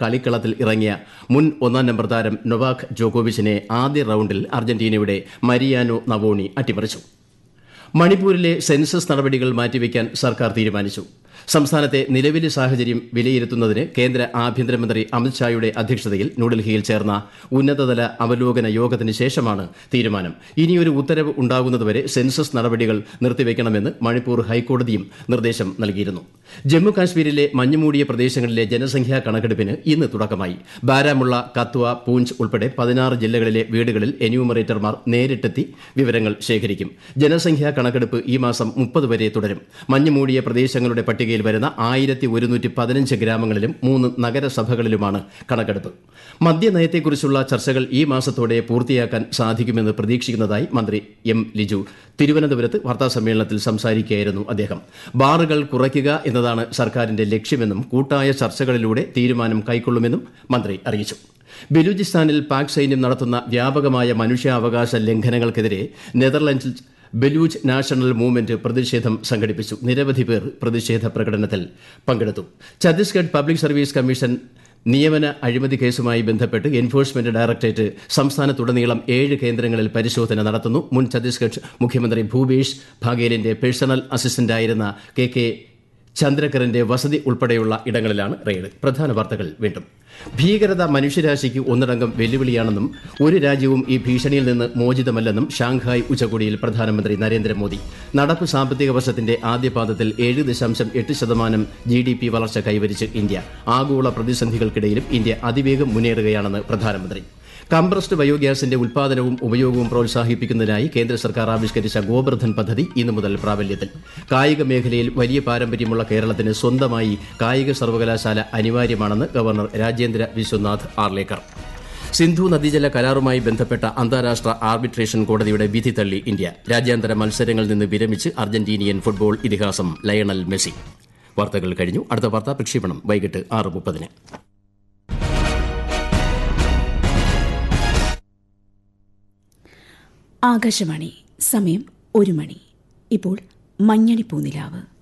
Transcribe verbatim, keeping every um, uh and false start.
കളിക്കളത്തിൽ ഇറങ്ങിയ മുൻ ഒന്നാം നമ്പർ താരം നൊവാക് ജോക്കോവിച്ചിനെ ആദ്യ റൌണ്ടിൽ അർജന്റീനയുടെ മരിയാനോ നവോണി അട്ടിമറിച്ചു. മണിപ്പൂരിലെ സെൻസസ് നടപടികൾ മാറ്റിവെക്കാൻ സർക്കാർ തീരുമാനിച്ചു. സംസ്ഥാനത്തെ നിലവിലെ സാഹചര്യം വിലയിരുത്തുന്നതിന് കേന്ദ്ര ആഭ്യന്തരമന്ത്രി അമിത്ഷായുടെ അധ്യക്ഷതയിൽ ന്യൂഡൽഹിയിൽ ചേർന്ന ഉന്നതതല അവലോകന യോഗത്തിന് ശേഷമാണ് തീരുമാനം. ഇനിയൊരു ഉത്തരവ് ഉണ്ടാകുന്നതുവരെ സെൻസസ് നടപടികൾ നിർത്തിവെക്കണമെന്ന് മണിപ്പൂർ ഹൈക്കോടതിയും നിർദ്ദേശം നൽകിയിരുന്നു. ജമ്മു കാശ്മീരിലെ മഞ്ഞുമൂടിയ പ്രദേശങ്ങളിലെ ജനസംഖ്യാ കണക്കെടുപ്പിന് ഇന്ന് തുടക്കമായി. ബാരാമുള്ള, കത്വ, പൂഞ്ച് ഉൾപ്പെടെ പതിനാറ് ജില്ലകളിലെ വീടുകളിൽ എന്യൂമറേറ്റർമാർ നേരിട്ടെത്തി വിവരങ്ങൾ ശേഖരിക്കും. ജനസംഖ്യാ കണക്കെടുപ്പ് ഈ മാസം മുപ്പത് വരെ തുടരും. മഞ്ഞുമൂടിയ പ്രദേശങ്ങളുടെ പട്ടികയിൽ വരുന്ന ആയിരത്തി ഒരുന്നൂറ്റി പതിനഞ്ച് ഗ്രാമങ്ങളിലും മൂന്ന് നഗരസഭകളിലുമാണ് കണക്കെടുപ്പ്. മദ്യനയത്തെക്കുറിച്ചുള്ള ചർച്ചകൾ ഈ മാസത്തോടെ പൂർത്തിയാക്കാൻ സാധിക്കുമെന്ന് പ്രതീക്ഷിക്കുന്നതായി മന്ത്രി എം ലിജു തിരുവനന്തപുരത്ത് വാർത്താസമ്മേളനത്തിൽ സംസാരിക്കുകയായിരുന്നു അദ്ദേഹം. ബാറുകൾ കുറയ്ക്കുക എന്നതാണ് സർക്കാരിന്റെ ലക്ഷ്യമെന്നും കൂട്ടായ ചർച്ചകളിലൂടെ തീരുമാനം കൈക്കൊള്ളുമെന്നും മന്ത്രി അറിയിച്ചു. ബലൂചിസ്ഥാനിൽ പാക് സൈന്യം നടത്തുന്ന വ്യാപകമായ മനുഷ്യാവകാശ ലംഘനങ്ങൾക്കെതിരെ നെതർലൻഡ്സിൽ ബലൂച്ച് നാഷണൽ മൂവ്മെന്റ് പ്രതിഷേധം സംഘടിപ്പിച്ചു. നിരവധി പേർ പ്രതിഷേധ പ്രകടനത്തിൽ പങ്കെടുത്തു. ഛത്തീസ്ഗഡ് പബ്ലിക് സർവീസ് കമ്മീഷൻ നിയമന അഴിമതി കേസുമായി ബന്ധപ്പെട്ട് എൻഫോഴ്സ്മെന്റ് ഡയറക്ടറേറ്റ് സംസ്ഥാനത്തുടനീളം ഏഴ് കേന്ദ്രങ്ങളിൽ പരിശോധന നടത്തുന്നു. മുൻ ഛത്തീസ്ഗഡ് മുഖ്യമന്ത്രി ഭൂപേഷ് ഭാഗേലിന്റെ പേഴ്സണൽ അസിസ്റ്റന്റായിരുന്ന കെ കെ ചന്ദ്രകറിന്റെ വസതി ഉൾപ്പെടെയുള്ള ഇടങ്ങളിലാണ് റെയ്ഡ്. പ്രധാന വാർത്തകൾ വീണ്ടും. ഭീകരത മനുഷ്യരാശിക്ക് ഒന്നടങ്കം വെല്ലുവിളിയാണെന്നും ഒരു രാജ്യവും ഈ ഭീഷണിയിൽ നിന്ന് മോചിതമല്ലെന്നും ഷാങ്ഹായ് ഉച്ചകോടിയിൽ പ്രധാനമന്ത്രി നരേന്ദ്രമോദി. നടപ്പ് സാമ്പത്തിക വർഷത്തിന്റെ ആദ്യപാദത്തിൽ ഏഴ് ദശാംശം എട്ട് ശതമാനം ജി ഡി പി വളർച്ച കൈവരിച്ച് ഇന്ത്യ. ആഗോള പ്രതിസന്ധികൾക്കിടയിലും ഇന്ത്യ അതിവേഗം മുന്നേറുകയാണെന്ന് പ്രധാനമന്ത്രി. കംപ്രസ്ഡ് ബയോഗ്യാസിന്റെ ഉൽപാദനവും ഉപയോഗവും പ്രോത്സാഹിപ്പിക്കുന്നതിനായി കേന്ദ്ര സർക്കാർ ആവിഷ്കരിച്ച ഗോബർധൻ പദ്ധതി ഇന്നു മുതൽ പ്രാബല്യത്തിൽ. കായിക മേഖലയിൽ വലിയ പാരമ്പര്യമുള്ള കേരളത്തിന് സ്വന്തമായി കായിക സർവകലാശാല അനിവാര്യമാണെന്ന് ഗവർണർ രാജേന്ദ്ര വിശ്വനാഥ് ആർലേക്കർ. സിന്ധു നദീജല കരാറുമായി ബന്ധപ്പെട്ട അന്താരാഷ്ട്ര ആർബിട്രേഷൻ കോടതിയുടെ വിധി തള്ളി ഇന്ത്യ. രാജ്യാന്തര മത്സരങ്ങളിൽ നിന്ന് വിരമിച്ച് അർജന്റീനിയൻ ഫുട്ബോൾ ഇതിഹാസം ലയണൽ മെസ്സി. വാർത്തകൾ കഴിഞ്ഞു. അടുത്ത വാർത്താ പ്രക്ഷേപണം വൈകിട്ട് ആറ് മുപ്പതിന്. ആകാശവാണി. സമയം ഒരു മണി. ഇപ്പോൾ മഞ്ഞണി പൂനിലാവ്.